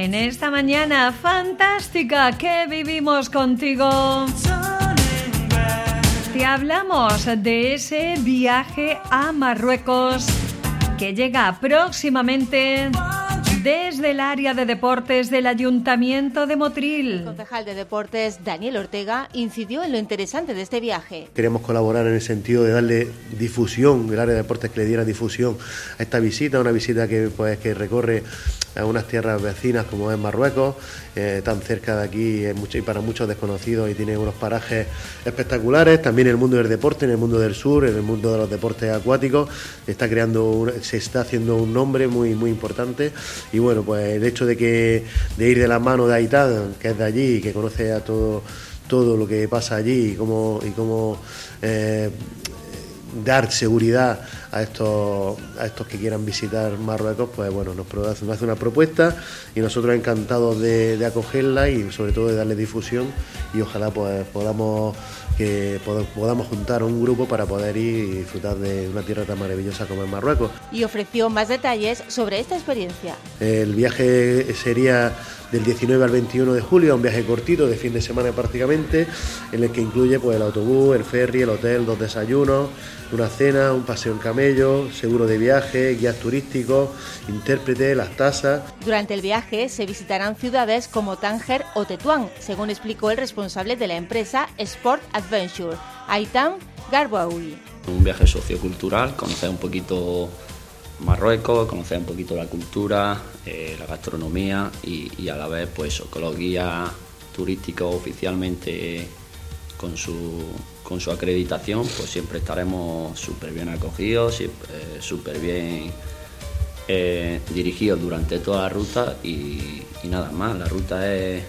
en esta mañana fantástica que vivimos contigo. Te hablamos de ese viaje a Marruecos que llega próximamente desde el área de deportes del Ayuntamiento de Motril. El concejal de deportes, Daniel Ortega, incidió en lo interesante de este viaje. Queremos colaborar en el sentido de darle difusión, el área de deportes que le diera difusión a esta visita, una visita que recorre a unas tierras vecinas como es Marruecos, tan cerca de aquí y para muchos desconocidos, y tiene unos parajes espectaculares. También en el mundo del deporte, en el mundo del sur, en el mundo de los deportes acuáticos, se está haciendo un nombre muy, muy importante. Y bueno, pues el hecho de ir de la mano de Aitán, que es de allí y que conoce a todo lo que pasa allí y cómo dar seguridad a estos que quieran visitar Marruecos, pues bueno, nos hace una propuesta y nosotros encantados de acogerla y sobre todo de darle difusión, y ojalá pues podamos juntar un grupo para poder ir y disfrutar de una tierra tan maravillosa como es Marruecos. Y ofreció más detalles sobre esta experiencia. El viaje sería del 19 al 21 de julio, un viaje cortito de fin de semana prácticamente, en el que incluye pues el autobús, el ferry, el hotel, 2 desayunos, una cena, un paseo en camello, seguro de viaje, guías turísticos, intérprete, las tasas. Durante el viaje se visitarán ciudades como Tánger o Tetuán, según explicó el responsable de la empresa Sport Adventure, Aitam Garbaoui. Un viaje sociocultural, conocer un poquito Marruecos, conocer un poquito la cultura, la gastronomía y a la vez pues con los guías turísticos oficialmente con su acreditación, pues siempre estaremos súper bien acogidos, súper bien dirigidos durante toda la ruta y nada más. La ruta es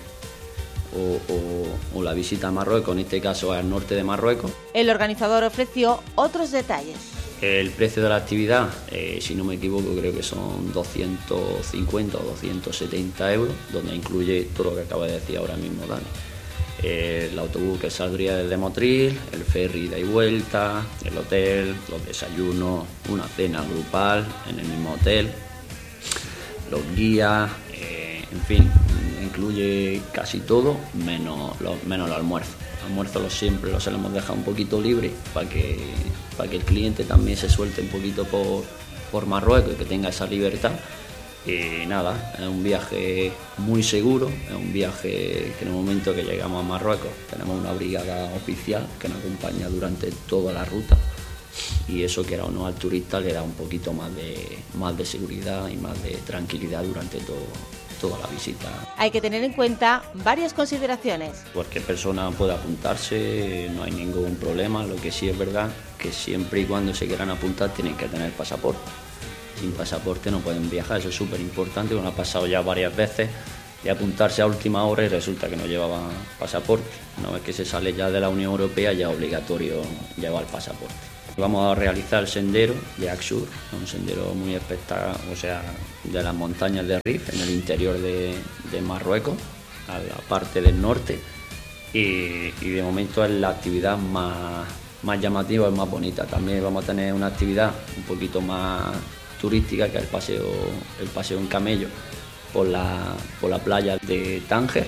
o la visita a Marruecos, en este caso al norte de Marruecos. El organizador ofreció otros detalles. El precio de la actividad, si no me equivoco, creo que son 250 o 270 euros, donde incluye todo lo que acaba de decir ahora mismo Dani. El autobús que saldría desde Motril, el ferry ida y vuelta, el hotel, los desayunos, una cena grupal en el mismo hotel, los guías, en fin, incluye casi todo menos el almuerzo. El almuerzo siempre lo hemos dejado un poquito libre para que el cliente también se suelte un poquito por Marruecos y que tenga esa libertad. Y nada, es un viaje muy seguro, es un viaje que en el momento que llegamos a Marruecos tenemos una brigada oficial que nos acompaña durante toda la ruta, y eso, que era o no, al turista le da un poquito más de seguridad y más de tranquilidad durante toda la visita. Hay que tener en cuenta varias consideraciones. Cualquier persona puede apuntarse, no hay ningún problema. Lo que sí es verdad que siempre y cuando se quieran apuntar tienen que tener pasaporte. Sin pasaporte no pueden viajar, eso es súper importante. Bueno, ha pasado ya varias veces de apuntarse a última hora y resulta que no llevaban pasaporte. Una vez que se sale ya de la Unión Europea ya es obligatorio llevar pasaporte. Vamos a realizar el sendero de Aksur, un sendero muy espectacular, o sea, de las montañas de Rif, en el interior de Marruecos, a la parte del norte, y de momento es la actividad más llamativa, es más bonita. También vamos a tener una actividad un poquito más turística, que es el paseo en camello por la playa de Tánger.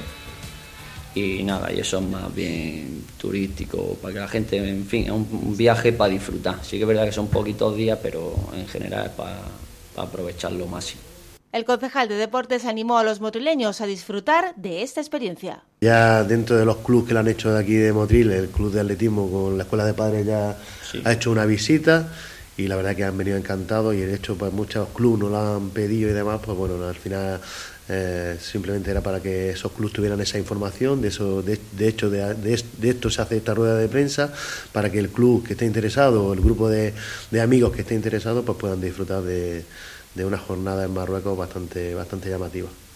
Y nada, y eso es más bien turístico, para que la gente, en fin, es un viaje para disfrutar. Sí que es verdad que son poquitos días, pero en general es para aprovecharlo máximo. El concejal de deportes animó a los motrileños a disfrutar de esta experiencia. Ya dentro de los clubes que lo han hecho de aquí de Motril, el club de atletismo con la escuela de padres ya sí ha hecho una visita, y la verdad que han venido encantados, y el hecho pues muchos clubes nos lo han pedido y demás, pues bueno, al final simplemente era para que esos clubes tuvieran esa información. De esto se hace esta rueda de prensa, para que el club que esté interesado o el grupo de amigos que esté interesado pues puedan disfrutar de una jornada en Marruecos bastante llamativa.